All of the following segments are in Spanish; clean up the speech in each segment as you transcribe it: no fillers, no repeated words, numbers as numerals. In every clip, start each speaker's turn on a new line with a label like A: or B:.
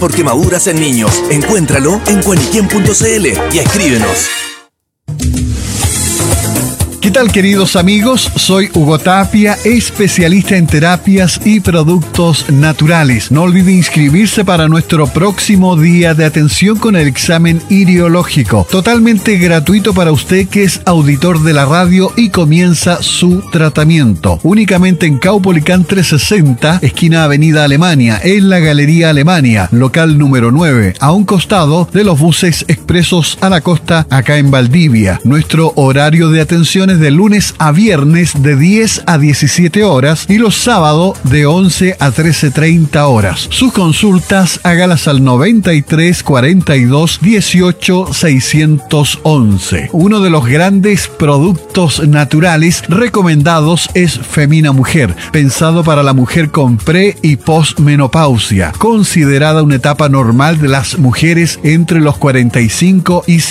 A: por quemaduras en niños. Encuéntralo en cuaniquien.cl y escríbenos.
B: ¿Qué tal, queridos amigos? Soy Hugo Tapia, especialista en terapias y productos naturales. No olvide inscribirse para nuestro próximo día de atención con el examen iriológico, totalmente gratuito para usted que es auditor de la radio y comienza su tratamiento. Únicamente en Caupolicán 360, esquina Avenida Alemania, en la Galería Alemania, local número 9, a un costado de los buses expresos a la costa, acá en Valdivia. Nuestro horario de atención de lunes a viernes de 10 a 17 horas y los sábados de 11 a 13:30 horas. Sus consultas hágalas al 93 42 18 611. Uno de los grandes productos naturales recomendados es Femina Mujer, pensado para la mujer con pre y postmenopausia, considerada una etapa normal de las mujeres entre los 45 y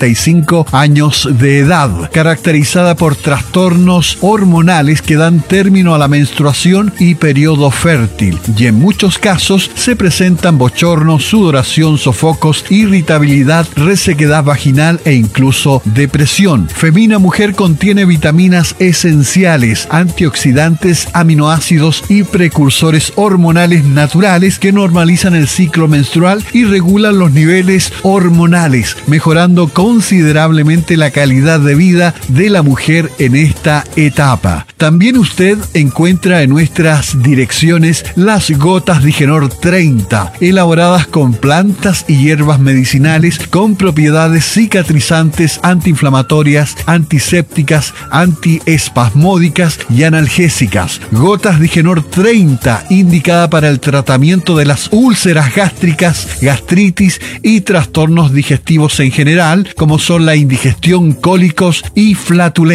B: 55 años de edad, caracterizada por trastornos hormonales que dan término a la menstruación y periodo fértil, y en muchos casos se presentan bochornos, sudoración, sofocos, irritabilidad, resequedad vaginal e incluso depresión. Femina Mujer contiene vitaminas esenciales, antioxidantes, aminoácidos y precursores hormonales naturales que normalizan el ciclo menstrual y regulan los niveles hormonales, mejorando considerablemente la calidad de vida de la mujer en esta etapa. También usted encuentra en nuestras direcciones las gotas Digenor 30, elaboradas con plantas y hierbas medicinales con propiedades cicatrizantes, antiinflamatorias, antisépticas, antiespasmódicas y analgésicas. Gotas Digenor 30, indicada para el tratamiento de las úlceras gástricas, gastritis y trastornos digestivos en general, como son la indigestión, cólicos y flatulencias.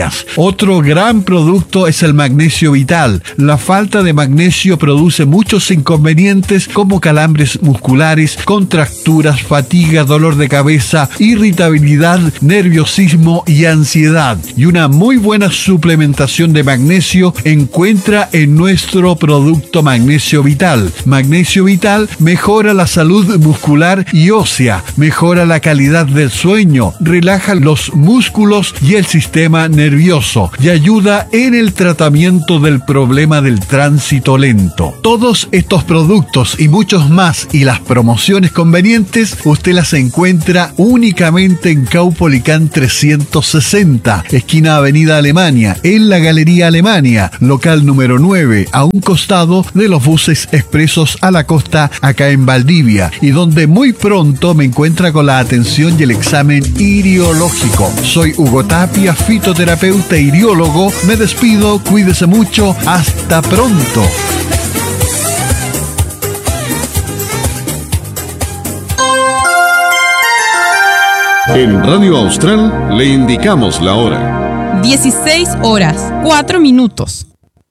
B: Otro gran producto es el magnesio vital. La falta de magnesio produce muchos inconvenientes como calambres musculares, contracturas, fatiga, dolor de cabeza, irritabilidad, nerviosismo y ansiedad. Y una muy buena suplementación de magnesio encuentra en nuestro producto Magnesio Vital. Magnesio Vital mejora la salud muscular y ósea, mejora la calidad del sueño, relaja los músculos y el sistema nervioso y ayuda en el tratamiento del problema del tránsito lento. Todos estos productos y muchos más y las promociones convenientes usted las encuentra únicamente en Caupolicán 360, esquina Avenida Alemania, en la Galería Alemania, local número 9, a un costado de los buses expresos a la costa, acá en Valdivia, y donde muy pronto me encuentra con la atención y el examen iriológico. Soy Hugo Tapia, fitoterapeuta iriólogo. Me despido, cuídese mucho, hasta pronto.
C: En Radio Austral le indicamos la hora.
D: 16 horas, 4 minutos.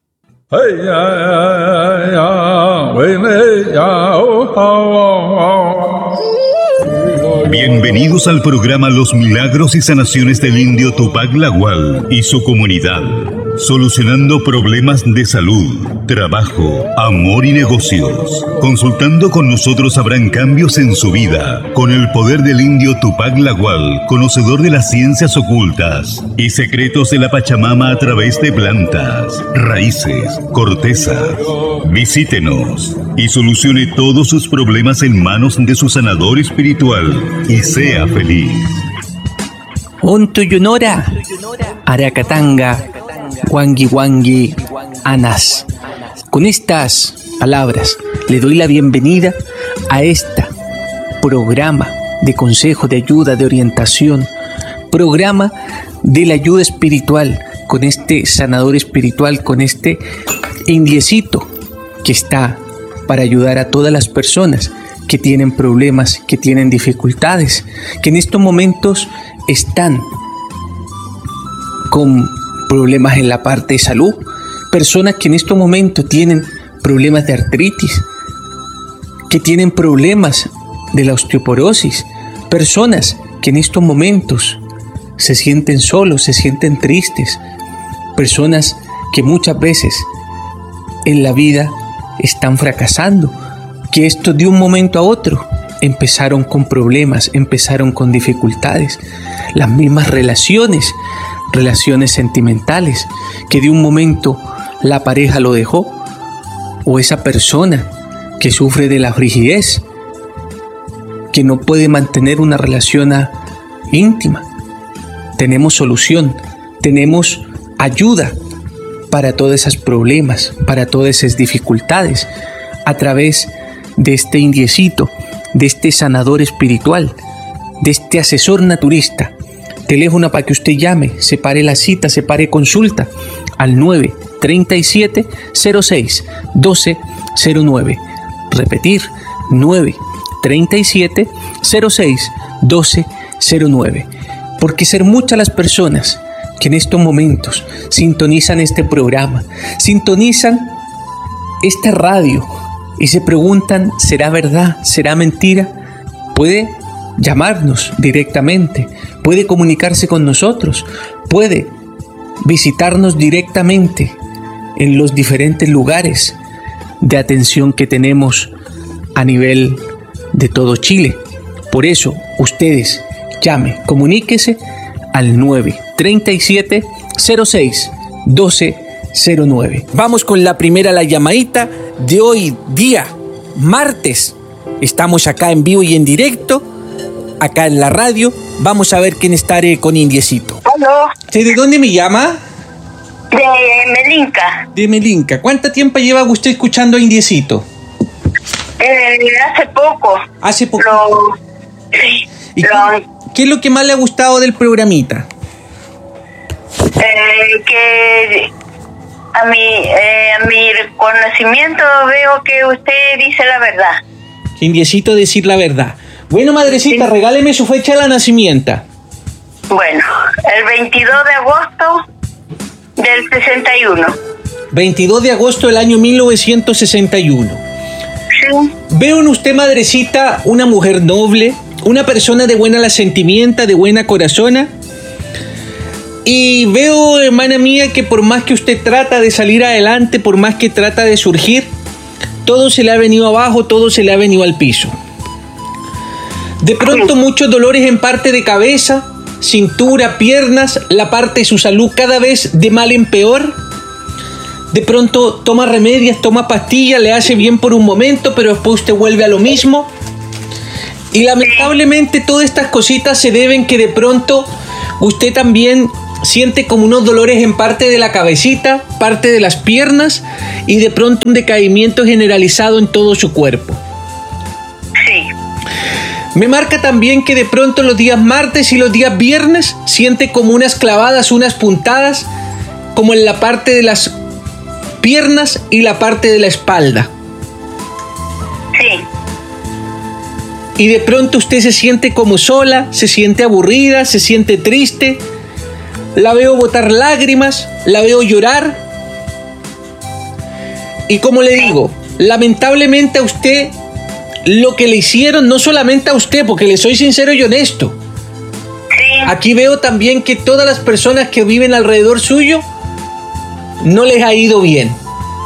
E: Bienvenidos al programa Los Milagros y Sanaciones del Indio Tupac Lagual y su comunidad, solucionando problemas de salud, trabajo, amor y negocios. Consultando con nosotros habrán cambios en su vida, con el poder del Indio Tupac Lagual, conocedor de las ciencias ocultas y secretos de la Pachamama a través de plantas, raíces, cortezas. Visítenos y solucione todos sus problemas en manos de su sanador espiritual y sea feliz.
F: Ontuyunora, Aracatanga, Wangi Wangi, Anas. Con estas palabras le doy la bienvenida a este programa de consejo, de ayuda, de orientación, programa de la ayuda espiritual, con este sanador espiritual, con este indiecito que está para ayudar a todas las personas que tienen problemas, que tienen dificultades, que en estos momentos están con problemas en la parte de salud, personas que en estos momentos tienen problemas de artritis, que tienen problemas de la osteoporosis, personas que en estos momentos se sienten solos, se sienten tristes, personas que muchas veces en la vida están fracasando, que esto de un momento a otro empezaron con problemas, empezaron con dificultades. Las mismas relaciones sentimentales, que de un momento la pareja lo dejó, o esa persona que sufre de la frigidez, que no puede mantener una relación íntima. Tenemos solución, tenemos ayuda para todos esos problemas, para todas esas dificultades, a través de este indiecito, de este sanador espiritual, de este asesor naturista. Teléfono para que usted llame, separe la cita, separe consulta al 937-06-1209. Repetir, 937-06-1209. Porque ser muchas las personas que en estos momentos sintonizan este programa, sintonizan esta radio y se preguntan, ¿será verdad? ¿Será mentira? Puede llamarnos directamente, puede comunicarse con nosotros, puede visitarnos directamente en los diferentes lugares de atención que tenemos a nivel de todo Chile. Por eso, ustedes llame, comuníquese al 937-06-1209. Vamos con la llamadita de hoy día, martes. Estamos acá en vivo y en directo, acá en la radio. Vamos a ver quién está con Indiecito.
G: ¿Aló?
F: ¿De dónde me llama?
G: De Melinca.
F: De Melinca. ¿Cuánto tiempo lleva usted escuchando a Indiecito?
G: Hace poco.
F: Hace poco.
G: Sí.
F: ¿Y qué es lo que más le ha gustado del programita?
G: Que a mi conocimiento veo que usted dice la verdad.
F: Que Indiecito decir la verdad. Bueno, madrecita, sí. Regáleme su fecha de nacimiento.
G: Bueno, el 22 de agosto del 61.
F: 22 de agosto del año 1961.
G: Sí.
F: Veo en usted, madrecita, una mujer noble, una persona de buena la sentimienta, de buena corazona. Y veo, hermana mía, que por más que usted trata de salir adelante, por más que trata de surgir, todo se le ha venido abajo, todo se le ha venido al piso. De pronto muchos dolores en parte de cabeza, cintura, piernas, la parte de su salud cada vez de mal en peor. De pronto toma remedios, toma pastillas, le hace bien por un momento, pero después usted vuelve a lo mismo. Y lamentablemente todas estas cositas se deben que de pronto usted también siente como unos dolores en parte de la cabecita, parte de las piernas y de pronto un decaimiento generalizado en todo su cuerpo.
G: Sí.
F: Me marca también que de pronto los días martes y los días viernes siente como unas clavadas, unas puntadas, como en la parte de las piernas y la parte de la espalda.
G: Sí.
F: Y de pronto usted se siente como sola, se siente aburrida, se siente triste. La veo botar lágrimas, la veo llorar. Y como le digo, lamentablemente a usted lo que le hicieron, no solamente a usted, porque le soy sincero y honesto.
G: Sí.
F: Aquí veo también que todas las personas que viven alrededor suyo no les ha ido bien.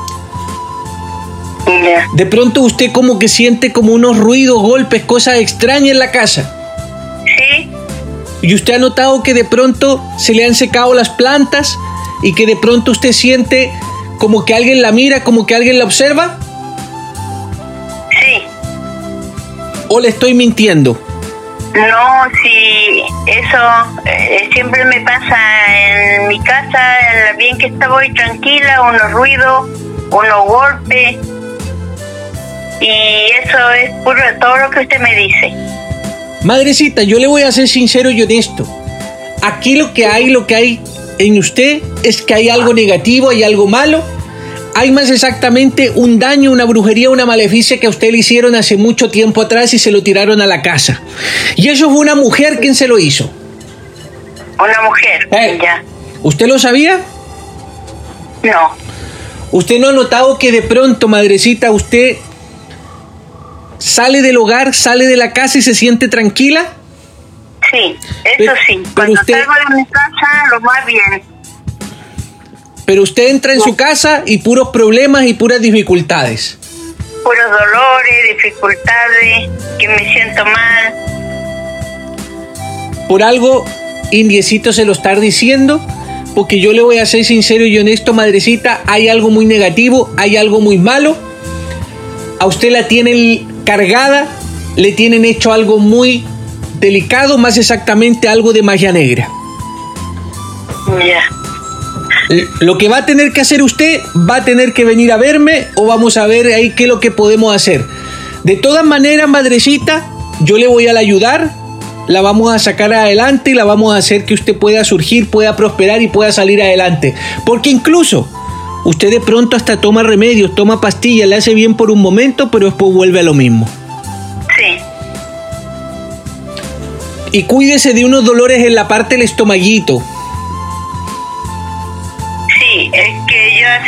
G: Yeah.
F: De pronto usted como que siente como unos ruidos, golpes, cosas extrañas en la casa.
G: Sí.
F: Y usted ha notado que de pronto se le han secado las plantas y que de pronto usted siente como que alguien la mira, como que alguien la observa.
G: Sí.
F: ¿O le estoy mintiendo?
G: No, sí, eso siempre me pasa en mi casa, bien que estoy tranquila, unos ruidos, unos golpes, y eso es puro todo lo que usted me dice.
F: Madrecita, yo le voy a ser sincero y honesto. Aquí lo que hay en usted es que hay algo negativo, hay algo malo. Hay más exactamente un daño, una brujería, una maleficia que a usted le hicieron hace mucho tiempo atrás y se lo tiraron a la casa. Y eso fue una mujer quien se lo hizo.
G: Una mujer, ya.
F: ¿Usted lo sabía?
G: No.
F: ¿Usted no ha notado que de pronto, madrecita, usted sale del hogar, sale de la casa y se siente tranquila?
G: Sí, eso sí. Cuando salgo de mi casa, lo más bien.
F: Pero usted entra en su casa y puros problemas y puras dificultades.
G: puros dolores, dificultades, que me siento mal.
F: Por algo, Indiecito se lo está diciendo, porque yo le voy a ser sincero y honesto, madrecita, hay algo muy negativo, hay algo muy malo. A usted la tienen cargada, le tienen hecho algo muy delicado, más exactamente algo de magia negra.
G: Ya.
F: Lo que va a tener que hacer usted, va a tener que venir a verme o vamos a ver ahí qué es lo que podemos hacer. De todas maneras, madrecita, yo le voy a ayudar, la vamos a sacar adelante y la vamos a hacer que usted pueda surgir, pueda prosperar y pueda salir adelante. Porque incluso usted de pronto hasta toma remedios, toma pastillas, le hace bien por un momento, pero después vuelve a lo mismo.
G: Sí.
F: Y cuídese de unos dolores en la parte del estomaguito.
G: Sí, es que yo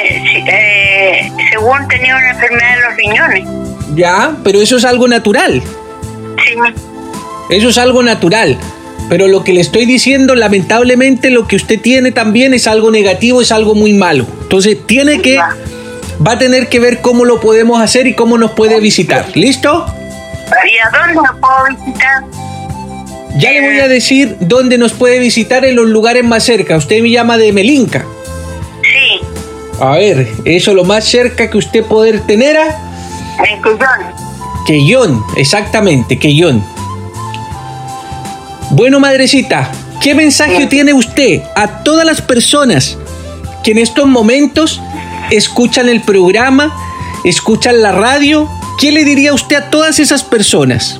G: según tenía una enfermedad de los riñones.
F: Ya, pero eso es algo natural.
G: Sí.
F: Eso es algo natural. Pero lo que le estoy diciendo, lamentablemente, lo que usted tiene también es algo negativo, es algo muy malo. Entonces, va a tener que ver cómo lo podemos hacer y cómo nos puede visitar. ¿Listo?
G: ¿Y a dónde lo puedo visitar?
F: Ya le voy a decir dónde nos puede visitar en los lugares más cerca. Usted me llama de Melinca.
G: Sí.
F: A ver, eso lo más cerca que usted poder tener
G: En Quellón.
F: Quellón, exactamente, Quellón. Bueno, madrecita, ¿qué mensaje tiene usted a todas las personas que en estos momentos escuchan el programa, escuchan la radio? ¿Qué le diría usted a todas esas personas?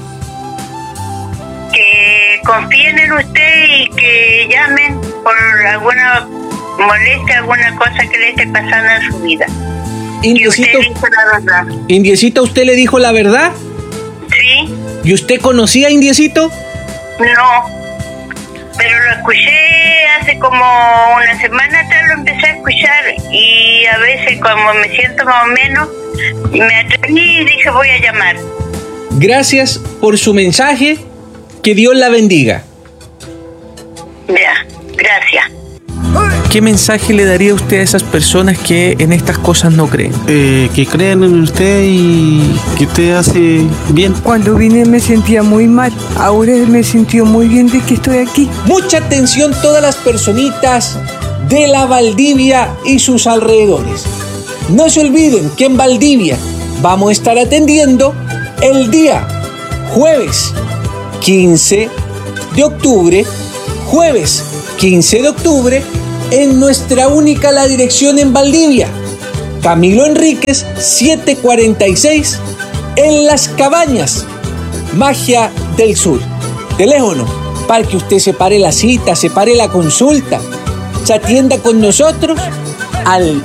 G: Que confíen en usted y que llamen por alguna molestia, alguna cosa que le esté pasando en su vida.
F: Indiecito,
G: y usted dice la verdad.
F: Indiecito, ¿usted le dijo la verdad?
G: Sí.
F: ¿Y usted conocía a Indiecito?
G: No, pero lo escuché hace como una semana atrás, lo empecé a escuchar y a veces como me siento más o menos, me atreví y dije voy a llamar.
F: Gracias por su mensaje, que Dios la bendiga.
G: Ya, gracias.
F: ¿Qué mensaje le daría usted a esas personas que en estas cosas no creen?
H: Que crean en usted y que usted hace bien.
I: Cuando vine me sentía muy mal, ahora me sentí muy bien de que estoy aquí.
F: Mucha atención todas las personitas de la Valdivia y sus alrededores. No se olviden que en Valdivia vamos a estar atendiendo el día jueves 15 de octubre, jueves 15 de octubre, en nuestra única la dirección en Valdivia, Camilo Enríquez 746, en Las Cabañas, Magia del Sur. Teléfono para que usted separe la cita, separe la consulta, se atienda con nosotros al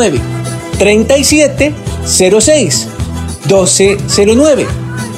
F: 937 06 1209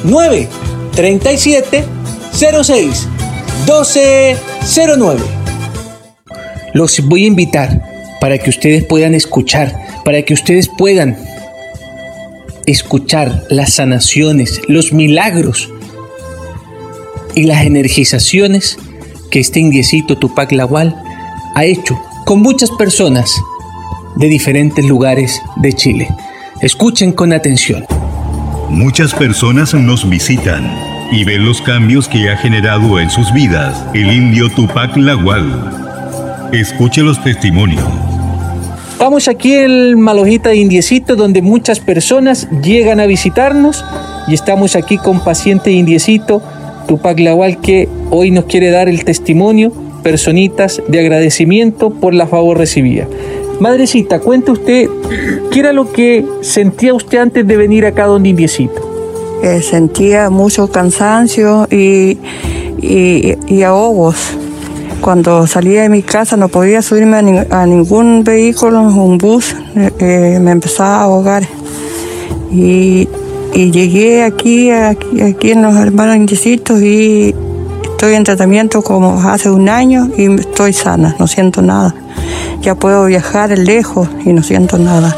F: 937 06 1209. Los voy a invitar para que ustedes puedan escuchar, para que ustedes puedan escuchar las sanaciones, los milagros y las energizaciones que este indiecito Tupac Lawal ha hecho con muchas personas de diferentes lugares de Chile. Escuchen con atención.
E: Muchas personas nos visitan y ven los cambios que ha generado en sus vidas el indio Tupac Lawal. Escuche los testimonios.
F: Estamos aquí en Malojita de Indiecito, donde muchas personas llegan a visitarnos y estamos aquí con paciente Indiecito Tupac Lawal, que hoy nos quiere dar el testimonio, personitas de agradecimiento por la favor recibida. Madrecita, cuente usted, ¿qué era lo que sentía usted antes de venir acá donde Indiecito?
I: Sentía mucho cansancio y ahogos. Cuando salía de mi casa no podía subirme a ningún vehículo, un bus, me empezaba a ahogar. Y llegué aquí en los hermanos Indiecitos y estoy en tratamiento como hace un año y estoy sana, no siento nada. Ya puedo viajar lejos y no siento nada.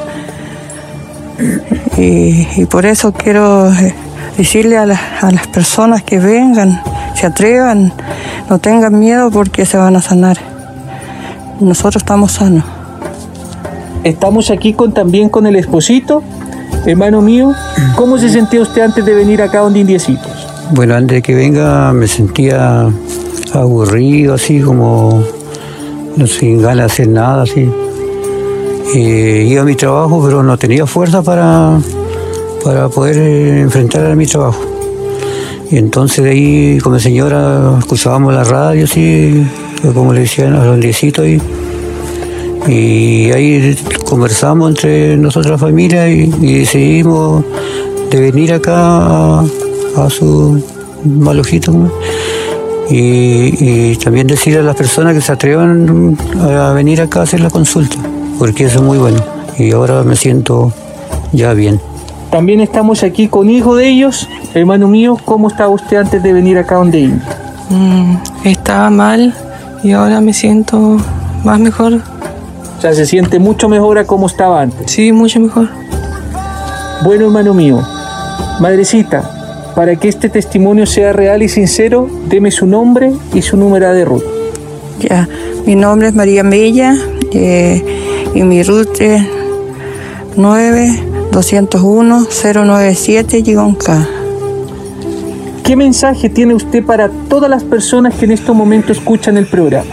I: Y por eso quiero decirle a las personas que vengan, se atrevan, no tengan miedo porque se van a sanar. Nosotros estamos sanos.
F: Estamos aquí también con el esposito Hermano mío, ¿cómo se sentía usted antes de venir acá donde Indiecitos?
J: Bueno, antes de que venga me sentía aburrido, así como no sin ganas de hacer nada, así. Iba a mi trabajo, pero no tenía fuerza para poder enfrentar a mi trabajo. Y entonces de ahí, como señora, escuchábamos la radio, así, como le decían a los Indiecitos, y ahí conversamos entre nosotros la familia y decidimos de venir acá a su malojito, y también decir a las personas que se atrevan a venir acá a hacer la consulta, porque eso es muy bueno y ahora me siento ya bien.
F: También estamos aquí con hijo de ellos. Hermano mío, ¿cómo estaba usted antes de venir acá donde Indy?
K: Estaba mal y ahora me siento más mejor.
F: O sea, ¿se siente mucho mejor a cómo estaba antes?
K: Sí, mucho mejor.
F: Bueno, hermano mío, madrecita, para que este testimonio sea real y sincero, deme su nombre y su número de RUT.
I: Ya, mi nombre es María Mella y mi RUT es 9-201-097-K.
F: ¿Qué mensaje tiene usted para todas las personas que en este momento escuchan el programa?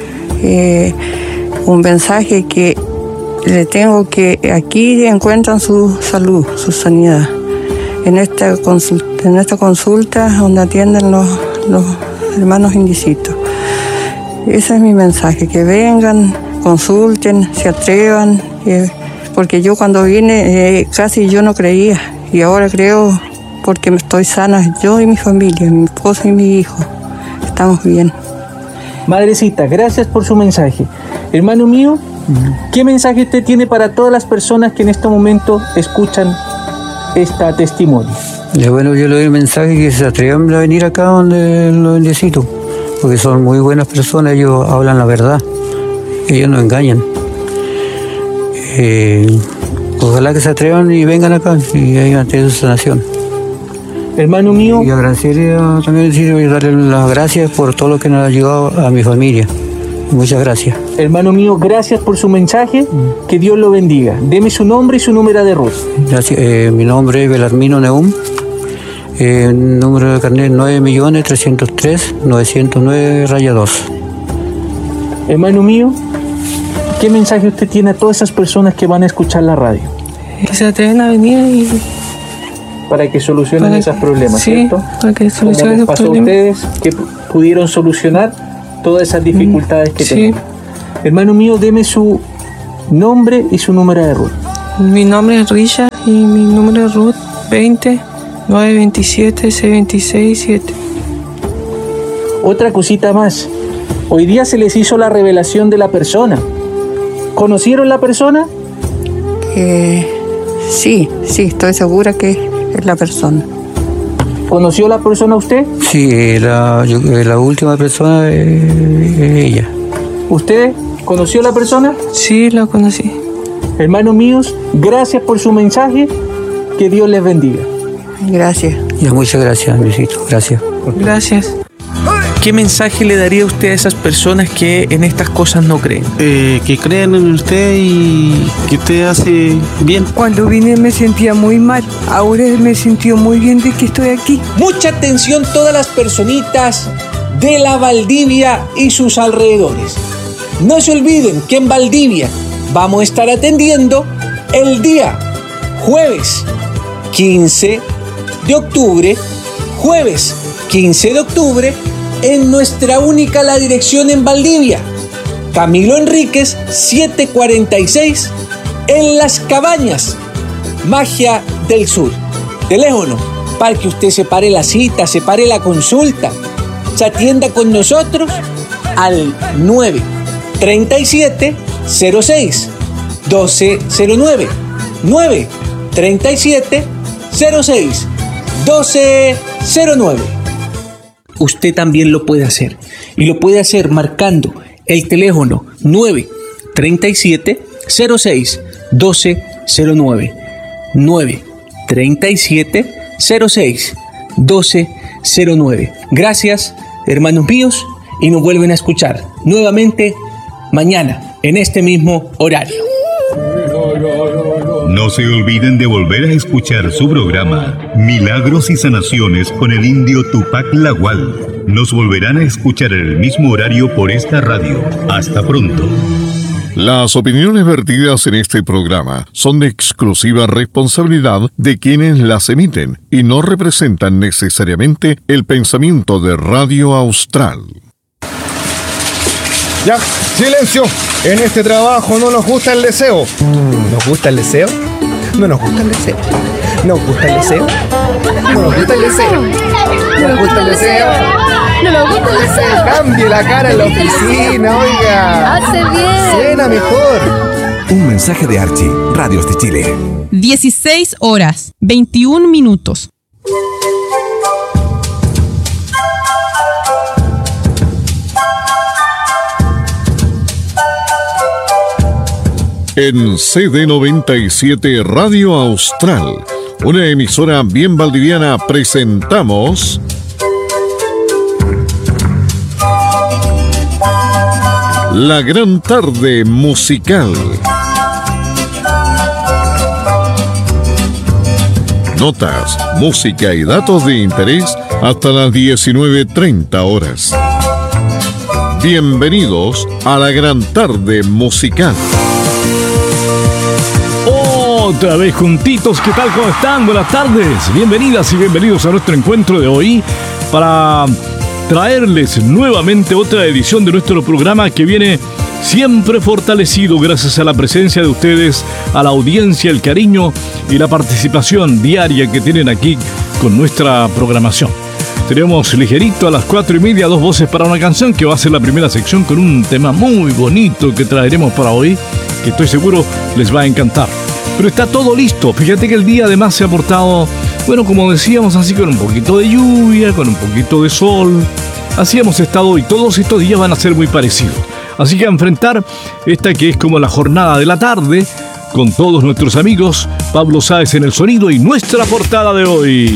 I: Un mensaje que le tengo que aquí encuentran su salud, su sanidad. En esta consulta donde atienden los hermanos Indiecitos. Ese es mi mensaje, que vengan, consulten, se atrevan, porque yo cuando vine casi yo no creía y ahora creo porque estoy sana, yo y mi familia, mi esposo y mi hijo, estamos bien.
F: Madrecita, gracias por su mensaje. Hermano mío, ¿qué mensaje usted tiene para todas las personas que en este momento escuchan esta testimonio?
J: Bueno, yo le doy el mensaje que se atrevan a venir acá donde los Indiecitos, porque son muy buenas personas, ellos hablan la verdad, ellos no engañan. Ojalá que se atrevan y vengan acá y hagan su sanación.
F: Hermano mío.
J: Y agradecerle también darle las gracias por todo lo que nos ha ayudado a mi familia. Muchas gracias.
F: Hermano mío, gracias por su mensaje. Que Dios lo bendiga. Deme su nombre y su número de RUT.
J: Gracias. Mi nombre es Belarmino Neum. Número de carnet 9.303.909-2.
F: Hermano mío, ¿qué mensaje usted tiene a todas esas personas que van a escuchar la radio?
K: Que se atreven a venir y...
F: para que solucionen esos problemas,
K: sí,
F: ¿cierto?
K: Para que solucionen
F: los problemas. ¿Cómo les pasó a ustedes que pudieron solucionar todas esas dificultades que tienen? Hermano mío, deme su nombre y su número de RUT.
K: Mi nombre es Risha y mi número de RUT 20-927-626-7.
F: Otra cosita más. Hoy día se les hizo la revelación de la persona. ¿Conocieron la persona?
I: Sí, estoy segura que es la persona.
F: ¿Conoció la persona usted?
J: Sí, la última persona es ella.
F: ¿Usted conoció la persona?
K: Sí, la conocí.
F: Hermanos míos, gracias por su mensaje. Que Dios les bendiga.
I: Gracias.
J: Ya, muchas gracias, Luisito. Gracias.
K: Gracias.
F: ¿Qué mensaje le daría usted a esas personas que en estas cosas no creen?
H: Que crean en usted y que usted hace bien.
L: Cuando vine me sentía muy mal, ahora me sintió muy bien de que estoy aquí.
M: Mucha atención todas las personitas de la Valdivia y sus alrededores. No se olviden que en Valdivia vamos a estar atendiendo el día jueves 15 de octubre, en nuestra única la dirección en Valdivia, Camilo Enríquez 746, en Las Cabañas, Magia del Sur. Teléfono para que usted separe la cita, separe la consulta, se atienda con nosotros al 937-06-1209, 937-06-1209. Usted también lo puede hacer. Y lo puede hacer marcando el teléfono 937-06-1209. 937-06-1209. Gracias, hermanos míos, y nos vuelven a escuchar nuevamente mañana en este mismo horario.
E: No se olviden de volver a escuchar su programa Milagros y Sanaciones con el indio Tupac Lagual. Nos volverán a escuchar en el mismo horario por esta radio. Hasta pronto.
C: Las opiniones vertidas en este programa son de exclusiva responsabilidad de quienes las emiten y no representan necesariamente el pensamiento de Radio Austral.
N: Ya, silencio. En este trabajo no nos gusta el deseo. ¿Nos gusta el deseo? No nos gusta el deseo. ¿Nos gusta el deseo? No nos gusta el deseo. ¿Nos gusta el deseo? No nos gusta el deseo. Cambie la cara en la oficina, oiga.
O: Hace bien.
N: Suena mejor.
A: Un mensaje de Archie, Radios de Chile.
D: 16 horas, 21 minutos.
C: En CD97 Radio Austral, una emisora bien valdiviana, presentamos La Gran Tarde Musical. Notas, música y datos de interés hasta las 19:30 horas. Bienvenidos a La Gran Tarde Musical.
P: Otra vez juntitos, ¿qué tal? ¿Cómo están? Buenas tardes, bienvenidas y bienvenidos a nuestro encuentro de hoy para traerles nuevamente otra edición de nuestro programa que viene siempre fortalecido gracias a la presencia de ustedes, a la audiencia, el cariño y la participación diaria que tienen aquí con nuestra programación. Tenemos ligerito a las 4:30, 2 voces para una canción que va a ser la primera sección con un tema muy bonito que traeremos para hoy, que estoy seguro les va a encantar. Pero está todo listo. Fíjate que el día además se ha portado, bueno, como decíamos, así con un poquito de lluvia, con un poquito de sol. Así hemos estado y todos estos días van a ser muy parecidos. Así que a enfrentar esta que es como la jornada de la tarde con todos nuestros amigos, Pablo Sáez en el sonido y nuestra portada de hoy.